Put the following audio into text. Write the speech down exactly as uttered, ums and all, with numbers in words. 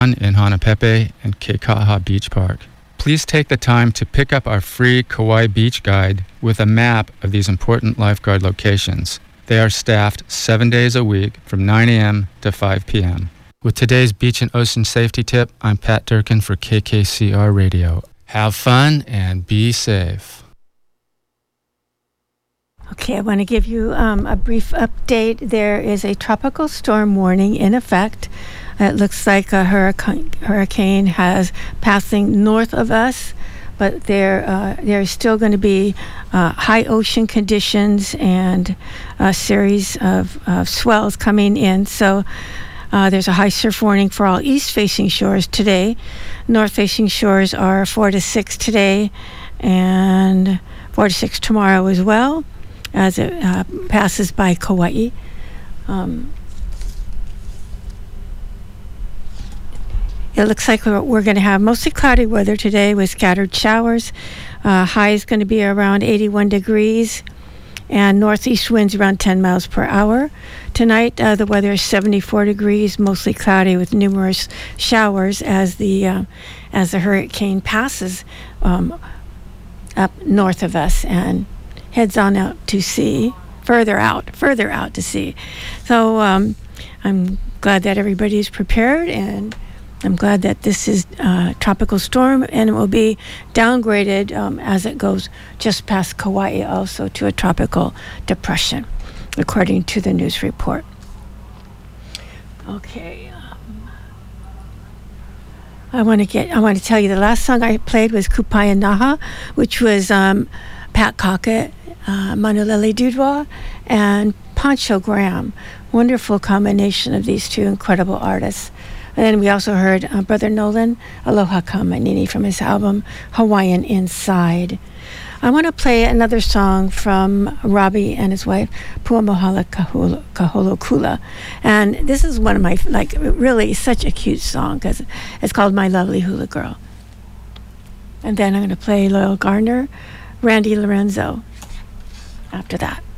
in Hanapepe and Keikaha Beach Park. Please take the time to pick up our free Kauai Beach Guide with a map of these important lifeguard locations. They are staffed seven days a week from nine a.m. to five p.m. With today's beach and ocean safety tip, I'm Pat Durkin for K K C R Radio. Have fun and be safe. Okay, I want to give you um, a brief update. There is a tropical storm warning in effect. It looks like a hurricane, hurricane has passing north of us, but there uh, there's still going to be uh, high ocean conditions and a series of, of swells coming in. So uh, there's a high surf warning for all east-facing shores today. North-facing shores are four to six today and four to six tomorrow as well, as it uh, passes by Kauai. Um, it looks like we're, we're going to have mostly cloudy weather today with scattered showers. Uh, high is going to be around eighty-one degrees, and northeast winds around ten miles per hour. Tonight, uh, the weather is seventy-four degrees, mostly cloudy with numerous showers as the uh, as the hurricane passes um, up north of us and heads on out to sea, further out, further out to sea. So um, I'm glad that everybody's prepared, and I'm glad that this is a tropical storm, and it will be downgraded um, as it goes just past Kauai also to a tropical depression, according to the news report. Okay. Um, I want to get, I want to tell you the last song I played was Kupaia Naha, which was um, Pat Cockett, uh, Manulele Dudwa, and Pancho Graham. Wonderful combination of these two incredible artists. And then we also heard uh, Brother Nolan, Aloha Kamanini, from his album Hawaiian Inside. I want to play another song from Robbie and his wife, Puamohala Kaholo, Kaholo Kula. And this is one of my, like, really such a cute song because it's called My Lovely Hula Girl. And then I'm going to play Loyal Garner, Randy Lorenzo after that.